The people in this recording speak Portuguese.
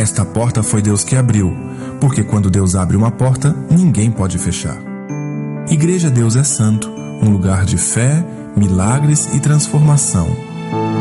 Esta porta foi Deus que abriu, porque quando Deus abre uma porta, ninguém pode fechar. Igreja Deus é Santo, um lugar de fé, milagres e transformação.